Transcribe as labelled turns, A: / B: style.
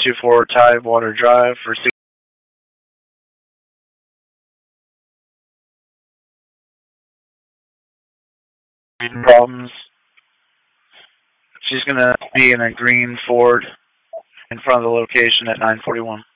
A: 224 Tidewater Drive for problems. She's going to be in a green Ford in front of the location at 941.